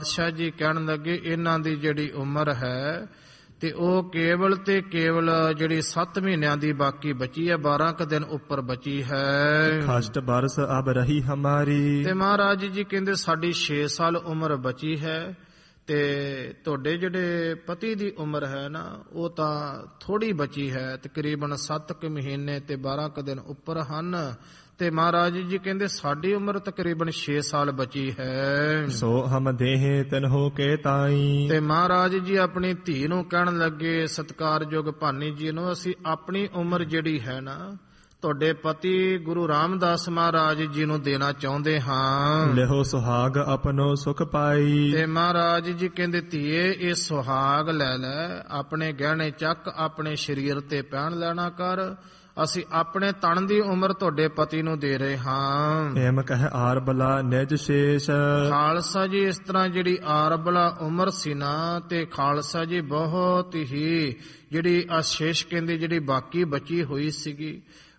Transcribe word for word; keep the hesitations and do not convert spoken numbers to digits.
ਪਾਤਸ਼ਾਹ ਜੀ ਕਹਿਣ ਲੱਗੇ ਇਹਨਾਂ ਦੀ ਜਿਹੜੀ ਉਮਰ ਹੈ ਤੇ ਉਹ ਕੇਵਲ ਤੇ ਕੇਵਲ ਜਿਹੜੀ ਸੱਤ ਮਹੀਨਿਆਂ ਦੀ ਬਾਕੀ ਬਚੀ ਹੈ, ਬਾਰਾਂ ਕੁ ਦਿਨ ਉੱਪਰ ਬਚੀ ਹੈ। ਖਸ਼ਟ ਬਰਸ ਅਬ ਰਹੀ ਹਮਾਰੀ। ਤੇ ਮਹਾਰਾਜ ਜੀ ਕਹਿੰਦੇ ਸਾਡੀ ਛੇ ਸਾਲ ਉਮਰ ਬਚੀ ਹੈ ਤੇ ਤੁਹਾਡੇ ਜਿਹੜੇ ਪਤੀ ਦੀ ਉਮਰ ਹੈ ਨਾ ਉਹ ਤਾਂ ਥੋੜੀ ਬਚੀ ਹੈ, ਤਕਰੀਬਨ ਸੱਤ ਕੁ ਮਹੀਨੇ ਤੇ ਬਾਰਾਂ ਕੁ ਦਿਨ ਉੱਪਰ ਹਨ। ਤੇ ਮਹਾਰਾਜ ਜੀ ਕਹਿੰਦੇ ਸਾਡੀ ਉਮਰ ਤਕਰੀਬਨ ਛੇ ਸਾਲ ਬਚੀ ਹੈ। ਸੋ ਹਮ ਦੇਹ ਤਨਹੁ ਕੇ ਤਾਈ। ਤੇ ਮਹਾਰਾਜ ਜੀ ਆਪਣੀ ਧੀ ਨੂੰ ਕਹਿਣ ਲੱਗੇ, ਸਤਿਕਾਰਯੋਗ ਭਾਨੀ ਜੀ ਨੂੰ, ਅਸੀਂ ਆਪਣੀ ਉਮਰ ਜਿਹੜੀ ਹੈ ਨਾ ਤੁਹਾਡੇ ਪਤੀ ਗੁਰੂ ਰਾਮਦਾਸ ਮਹਾਰਾਜ ਜੀ ਨੂੰ ਦੇਣਾ ਚਾਹੁੰਦੇ ਹਾਂ। ਲਿਹੋ ਸੁਹਾਗ ਆਪਣੋ ਸੁਖ ਪਾਈ। ਤੇ ਮਹਾਰਾਜ ਜੀ ਕਹਿੰਦੇ ਧੀਏ ਇਹ ਸੁਹਾਗ ਲੈ ਲੈ, ਆਪਣੇ ਗਹਿਣੇ ਚੱਕ, ਆਪਣੇ ਸਰੀਰ ਤੇ ਪਹਿਨ ਲੈਣਾ ਕਰ, ਅਸੀਂ ਆਪਣੇ ਤਨ ਦੀ ਉਮਰ ਤੁਹਾਡੇ ਪਤੀ ਨੂੰ ਦੇ ਰਹੇ ਹਾਂ। ਏਮ ਕਹਿ ਆਰਬਲਾ ਨਿਜ ਸ਼ੇਸ਼। ਖਾਲਸਾ ਜੀ ਇਸ ਤਰ੍ਹਾਂ ਜਿਹੜੀ ਆਰਬਲਾ ਉਮਰ ਸੀ ਨਾ ਤੇ ਖਾਲਸਾ ਜੀ ਬਹੁਤ ਹੀ ਜਿਹੜੀ ਅਸ਼ੇਸ਼ ਕਹਿੰਦੇ ਜਿਹੜੀ ਬਾਕੀ ਬਚੀ ਹੋਈ ਸੀਗੀ